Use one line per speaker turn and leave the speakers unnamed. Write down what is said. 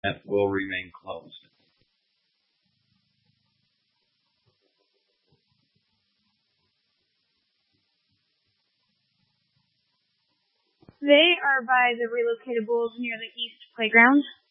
that will remain closed.
They are by the relocatables near the East Playground.